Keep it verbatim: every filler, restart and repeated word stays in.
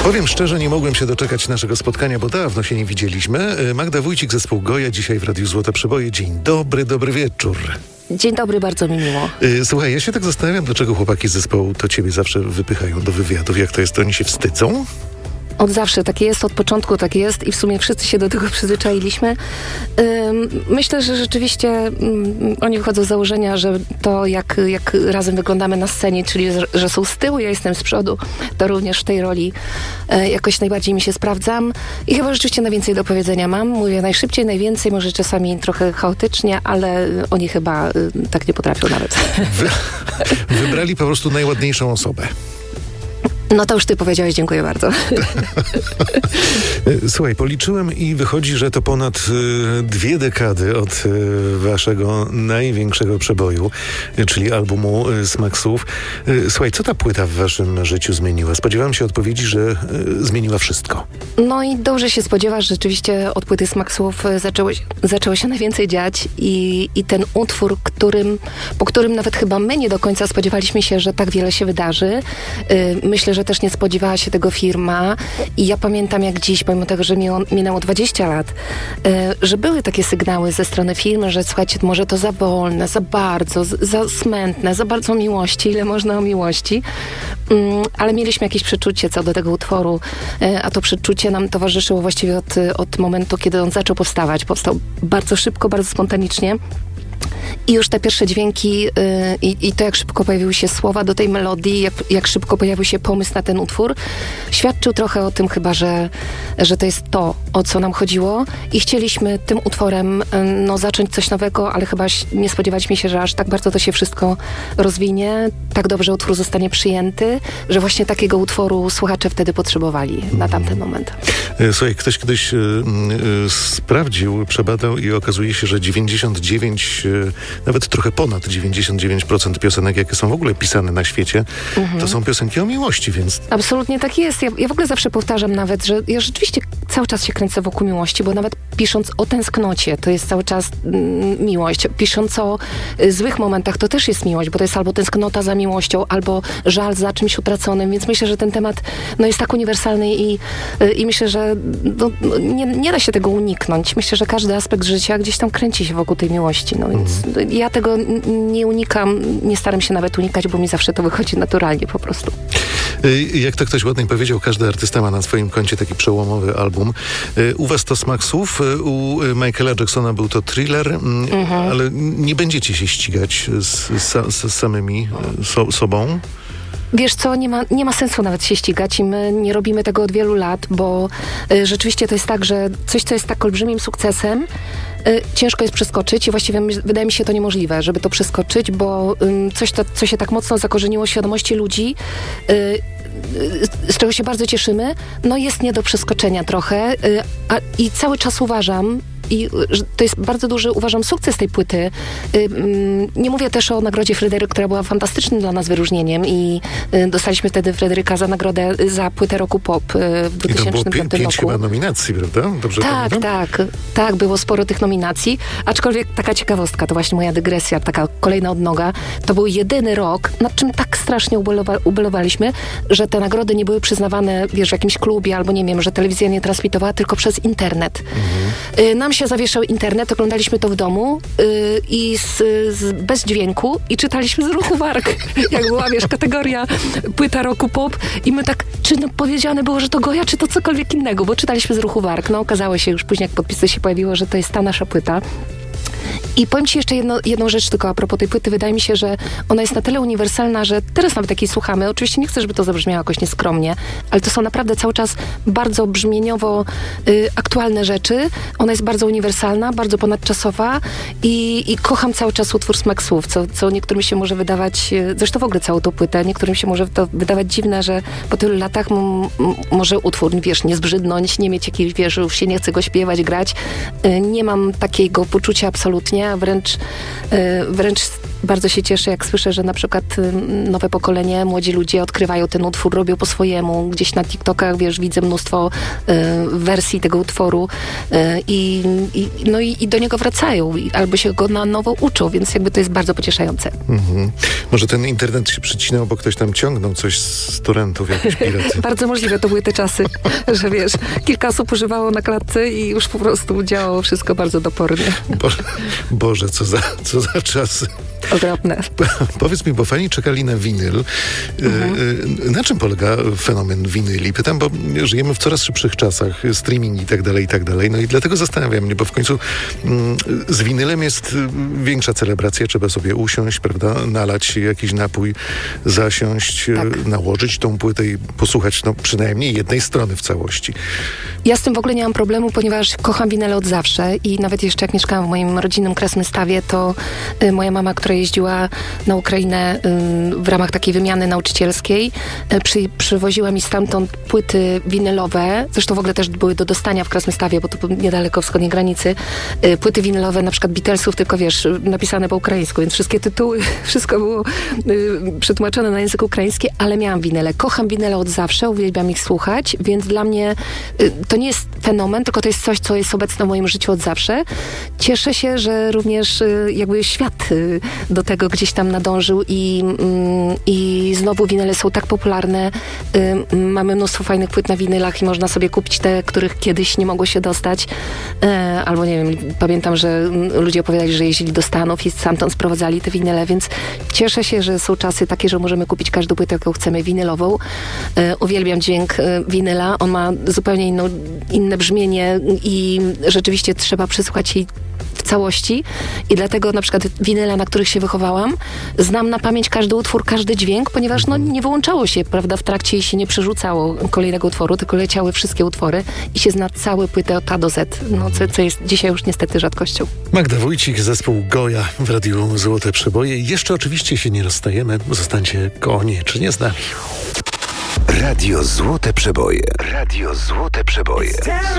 Powiem szczerze, nie mogłem się doczekać naszego spotkania, bo dawno się nie widzieliśmy. Magda Wójcik, zespół Goja, dzisiaj w Radiu Złote Przeboje. Dzień dobry, dobry wieczór. Dzień dobry, bardzo mi miło. Słuchaj, ja się tak zastanawiam, dlaczego chłopaki z zespołu to ciebie zawsze wypychają do wywiadów. Jak to jest, to oni się wstydzą? Od zawsze tak jest, od początku tak jest i w sumie wszyscy się do tego przyzwyczailiśmy. Ym, myślę, że rzeczywiście ym, oni wychodzą z założenia, że to jak, jak razem wyglądamy na scenie, czyli że są z tyłu, ja jestem z przodu, to również w tej roli y, jakoś najbardziej mi się sprawdzam i chyba rzeczywiście najwięcej do powiedzenia mam. Mówię najszybciej, najwięcej, może czasami trochę chaotycznie, ale oni chyba y, tak nie potrafią nawet. Wy, wybrali po prostu najładniejszą osobę. No to już ty powiedziałeś, dziękuję bardzo. Słuchaj, policzyłem i wychodzi, że to ponad y, dwie dekady od y, waszego największego przeboju, y, czyli albumu y, Smaksów. Y, słuchaj, co ta płyta w waszym życiu zmieniła? Spodziewałem się odpowiedzi, że y, zmieniła wszystko. No i dobrze się spodziewasz, rzeczywiście od płyty Smaksów zaczęło się, zaczęło się najwięcej dziać i, i ten utwór, którym, po którym nawet chyba my nie do końca spodziewaliśmy się, że tak wiele się wydarzy. Y, myślę, że też nie spodziewała się tego firma i ja pamiętam jak dziś, pomimo tego, że minęło, minęło dwadzieścia lat, y, że były takie sygnały ze strony firmy, że słuchajcie, może to za wolne, za bardzo, za smętne, za bardzo miłości, ile można o miłości, y, ale mieliśmy jakieś przeczucie co do tego utworu, y, a to przeczucie nam towarzyszyło właściwie od, od momentu, kiedy on zaczął powstawać. Powstał bardzo szybko, bardzo spontanicznie. I już te pierwsze dźwięki yy, i, i to, jak szybko pojawiły się słowa do tej melodii, jak, jak szybko pojawił się pomysł na ten utwór, świadczył trochę o tym chyba, że, że to jest to, o co nam chodziło i chcieliśmy tym utworem yy, no, zacząć coś nowego, ale chyba nie spodziewaliśmy się, że aż tak bardzo to się wszystko rozwinie, tak dobrze utwór zostanie przyjęty, że właśnie takiego utworu słuchacze wtedy potrzebowali na tamten moment. Słuchaj, ktoś kiedyś yy, yy, sprawdził, przebadał i okazuje się, że dziewięćdziesiąt dziewięć yy, nawet trochę ponad dziewięćdziesiąt dziewięć procent piosenek, jakie są w ogóle pisane na świecie, mhm. to są piosenki o miłości, więc... Absolutnie tak jest. Ja, ja w ogóle zawsze powtarzam nawet, że ja rzeczywiście cały czas się kręcę wokół miłości, bo nawet pisząc o tęsknocie, to jest cały czas mm, miłość. Pisząc o y, złych momentach, to też jest miłość, bo to jest albo tęsknota za miłością, albo żal za czymś utraconym, więc myślę, że ten temat no, jest tak uniwersalny i, y, i myślę, że no, nie, nie da się tego uniknąć. Myślę, że każdy aspekt życia gdzieś tam kręci się wokół tej miłości, no więc mhm. ja tego nie unikam, nie staram się nawet unikać, bo mi zawsze to wychodzi naturalnie po prostu. Jak to ktoś ładnie powiedział, każdy artysta ma na swoim koncie taki przełomowy album. U was to Smaksów, u Michaela Jacksona był to Thriller, mhm. ale nie będziecie się ścigać z, z, z samymi so, sobą? Wiesz co, nie ma, nie ma sensu nawet się ścigać i my nie robimy tego od wielu lat, bo y, rzeczywiście to jest tak, że coś, co jest tak olbrzymim sukcesem, y, ciężko jest przeskoczyć i właściwie my, wydaje mi się to niemożliwe, żeby to przeskoczyć, bo y, coś, to, co się tak mocno zakorzeniło w świadomości ludzi, y, z czego się bardzo cieszymy, no jest nie do przeskoczenia trochę y, a, i cały czas uważam, i to jest bardzo duży, uważam, sukces tej płyty. Nie mówię też o nagrodzie Fryderyk, która była fantastycznym dla nas wyróżnieniem i dostaliśmy wtedy Fryderyka za nagrodę za płytę roku pop w dwutysięcznym piątym roku. I to było pięć chyba nominacji, prawda? Dobrze tak, pamiętam? tak. Tak, było sporo tych nominacji. Aczkolwiek taka ciekawostka, to właśnie moja dygresja, taka kolejna odnoga. To był jedyny rok, nad czym tak strasznie ubolewa, ubelowaliśmy, że te nagrody nie były przyznawane, wiesz, w jakimś klubie albo nie wiem, że telewizja nie transmitowała, tylko przez internet. Mhm. Nam się zawieszał internet, oglądaliśmy to w domu yy, i z, z, bez dźwięku i czytaliśmy z ruchu warg. Jak była, wiesz, kategoria płyta roku pop i my tak, czy no, powiedziane było, że to Goja, czy to cokolwiek innego, bo czytaliśmy z ruchu warg. No okazało się już później, jak podpisy się pojawiło, że to jest ta nasza płyta. I powiem ci jeszcze jedno, jedną rzecz tylko a propos tej płyty. Wydaje mi się, że ona jest na tyle uniwersalna, że teraz nawet jak jej słuchamy, oczywiście nie chcę, żeby to zabrzmiało jakoś nieskromnie, ale to są naprawdę cały czas bardzo brzmieniowo y, aktualne rzeczy. Ona jest bardzo uniwersalna, bardzo ponadczasowa i, i kocham cały czas utwór Smaksów, co, co niektórym się może wydawać, zresztą w ogóle całą tą płytę, niektórym się może to wydawać dziwne, że po tylu latach m, m, może utwór, wiesz, nie zbrzydnąć, nie mieć jakiejś, wiesz, już się nie chce go śpiewać, grać. Y, nie mam takiego poczucia absolutnie, a wręcz, yy, wręcz bardzo się cieszę, jak słyszę, że na przykład nowe pokolenie, młodzi ludzie odkrywają ten utwór, robią po swojemu. Gdzieś na TikTokach, wiesz, widzę mnóstwo y, wersji tego utworu y, i, no i, i do niego wracają albo się go na nowo uczą, więc jakby to jest bardzo pocieszające. Mhm. Może ten internet się przycinał, bo ktoś tam ciągnął coś z torrentów, jakieś piraty. Bardzo możliwe, to były te czasy, że wiesz, kilka osób używało na klatce i już po prostu działało wszystko bardzo dopornie. Boże, Boże co za, co za czasy. Okropne. Powiedz mi, bo fani czekali na winyl. Mhm. Na czym polega fenomen winyli? Pytam, bo żyjemy w coraz szybszych czasach, streaming i tak dalej, i tak dalej. No i dlatego zastanawiam mnie, bo w końcu mm, z winylem jest większa celebracja. Trzeba sobie usiąść, prawda, nalać jakiś napój, zasiąść, tak. nałożyć tą płytę i posłuchać no, przynajmniej jednej strony w całości. Ja z tym w ogóle nie mam problemu, ponieważ kocham winyle od zawsze i nawet jeszcze jak mieszkałam w moim rodzinnym Krasnystawie, to y, moja mama, która jeździła na Ukrainę y, w ramach takiej wymiany nauczycielskiej, y, przy, przywoziła mi stamtąd płyty winylowe, zresztą w ogóle też były do dostania w Krasnystawie, bo to niedaleko wschodniej granicy, y, płyty winylowe na przykład Beatlesów, tylko wiesz, napisane po ukraińsku, więc wszystkie tytuły, wszystko było y, przetłumaczone na język ukraiński, ale miałam winyle. Kocham winyle od zawsze, uwielbiam ich słuchać, więc dla mnie y, to nie jest fenomen, tylko to jest coś, co jest obecne w moim życiu od zawsze. Cieszę się, że również y, jakby świat y, do tego gdzieś tam nadążył i, y, i znowu winyle są tak popularne. Y, mamy mnóstwo fajnych płyt na winylach i można sobie kupić te, których kiedyś nie mogło się dostać. Y, albo nie wiem, pamiętam, że ludzie opowiadali, że jeździli do Stanów i stamtąd sprowadzali te winyle, więc cieszę się, że są czasy takie, że możemy kupić każdą płytę, jaką chcemy, winylową. Y, uwielbiam dźwięk y, winyla. On ma zupełnie inną, inne brzmienie i rzeczywiście trzeba przysłuchać jej w całości i dlatego na przykład winyle, na których się wychowałam, znam na pamięć każdy utwór, każdy dźwięk, ponieważ no, nie wyłączało się, prawda, w trakcie i się nie przerzucało kolejnego utworu, tylko leciały wszystkie utwory i się zna całe płyty od A do Z, no, co, co jest dzisiaj już niestety rzadkością. Magda Wójcik, zespół Goja w Radiu Złote Przeboje. Jeszcze oczywiście się nie rozstajemy, zostańcie koniecznie z nami. Radio Złote Przeboje. Radio Złote Przeboje.